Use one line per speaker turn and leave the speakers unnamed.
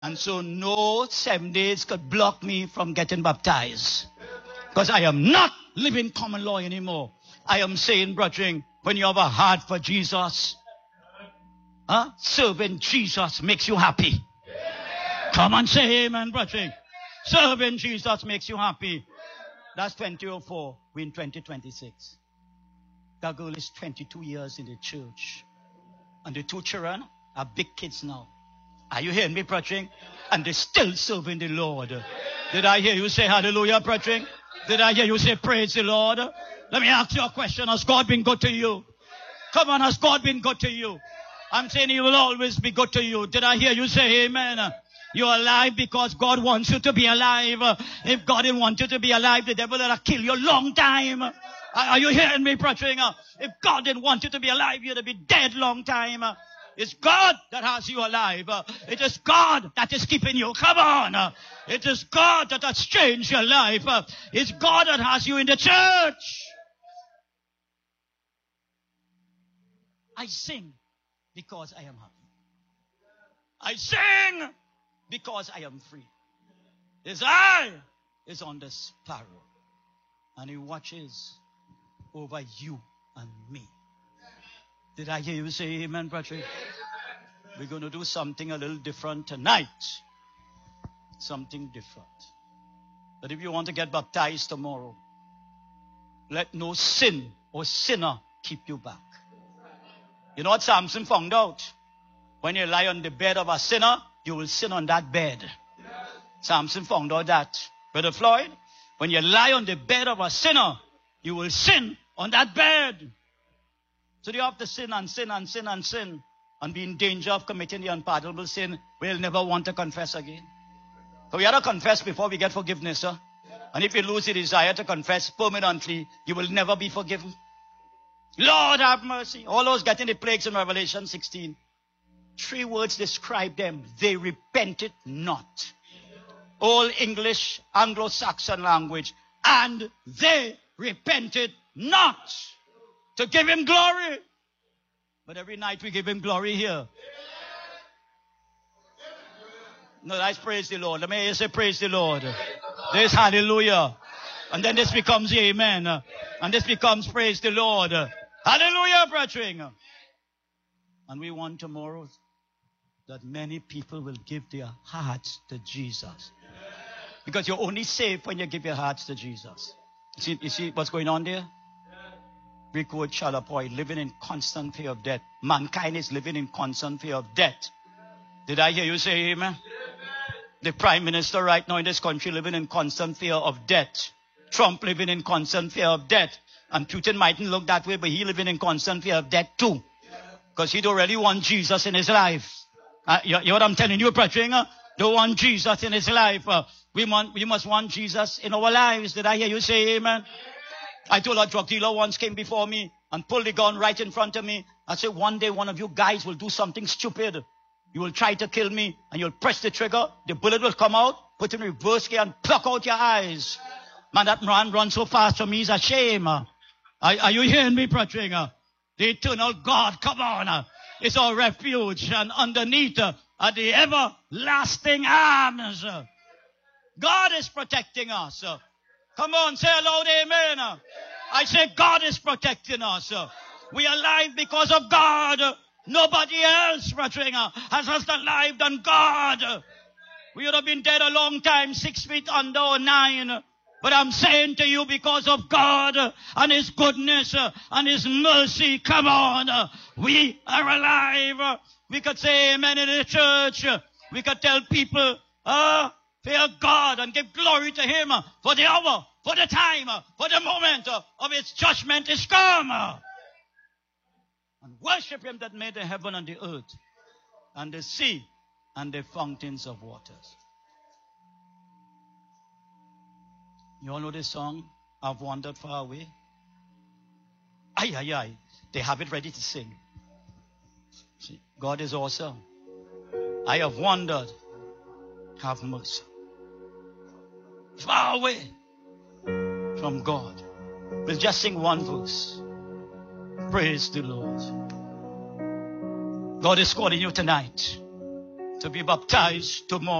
And so no 7 days could block me from getting baptized. Because I am not living common law anymore. I am saying, brethren, when you have a heart for Jesus, serving Jesus makes you happy. Come and say amen, brethren. Serving Jesus makes you happy. That's 2004. We're in 2026. That girl is 22 years in the church. And the 2 children are big kids now. Are you hearing me, brethren? And they're still serving the Lord. Did I hear you say hallelujah, brethren? Did I hear you say praise the Lord? Let me ask you a question. Has God been good to you? Come on, has God been good to you? I'm saying He will always be good to you. Did I hear you say amen? You're alive because God wants you to be alive. If God didn't want you to be alive, the devil would have killed you a long time. Are you hearing me, brethren? If God didn't want you to be alive, you'd be dead long time. It's God that has you alive. It is God that is keeping you. Come on. It is God that has changed your life. It's God that has you in the church. I sing because I am happy. I sing because I am free. His eye is on the sparrow, and He watches over you and me. Did I hear you say amen, brethren? We're going to do something a little different tonight. Something different. But if you want to get baptized tomorrow, let no sin or sinner keep you back. You know what Samson found out? When you lie on the bed of a sinner, you will sin on that bed. Samson found out that. Brother Floyd, when you lie on the bed of a sinner, you will sin on that bed. So you have to sin and sin and sin and sin and be in danger of committing the unpardonable sin. We'll never want to confess again. So we have to confess before we get forgiveness, sir. And if you lose the desire to confess permanently, you will never be forgiven. Lord have mercy. All those getting the plagues in Revelation 16. 3 words describe them. They repented not. All English, Anglo-Saxon language. And they repented not. To give Him glory. But every night we give Him glory here. No, that's praise the Lord. Let me say praise the Lord. There's hallelujah. And then this becomes amen. And this becomes praise the Lord. Hallelujah, brethren. And we want tomorrow that many people will give their hearts to Jesus. Because you're only safe when you give your hearts to Jesus. You see what's going on there? Greek word chalapoi, living in constant fear of death. Mankind is living in constant fear of death. Did I hear you say amen? The Prime Minister right now in this country living in constant fear of death. Trump living in constant fear of death. And Putin mightn't look that way, but he living in constant fear of death too. Because he don't really want Jesus in his life. You know what I'm telling you, brethren? Don't want Jesus in his life. We must want Jesus in our lives. Did I hear you say amen? I told a drug dealer once came before me and pulled the gun right in front of me. I said, one day one of you guys will do something stupid. You will try to kill me and you'll press the trigger. The bullet will come out, put in reverse gear and pluck out your eyes. Man, that man runs so fast from me is a shame. Are you hearing me, brethren? The eternal God, come on, is our refuge, and underneath are the everlasting arms. God is protecting us. Come on, say aloud, amen. I say God is protecting us. We are alive because of God. Nobody else, brethren, has us alive than God. We would have been dead a long time, 6 feet under or 9. But I'm saying to you, because of God and His goodness and His mercy, come on, we are alive. We could say amen in the church. We could tell people, fear God and give glory to Him for the hour, for the time, for the moment of His judgment is come. And worship Him that made the heaven and the earth and the sea and the fountains of waters. You all know this song, I've Wandered Far Away? Ay, ay, ay. They have it ready to sing. See, God is awesome. I have wandered. Have mercy. Far away from God. We'll just sing one verse. Praise the Lord. God is calling you tonight. to be baptized tomorrow.